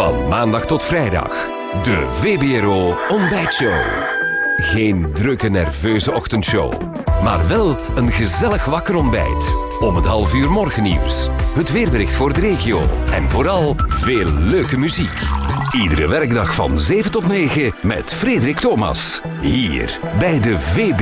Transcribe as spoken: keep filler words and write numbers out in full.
Van maandag tot vrijdag. De V B R O Ontbijtshow. Geen drukke, nerveuze ochtendshow. Maar wel een gezellig wakker ontbijt. Om het half uur morgennieuws. Het weerbericht voor de regio. En vooral veel leuke muziek. Iedere werkdag van zeven tot negen met Frederik Thomas. Hier bij de V B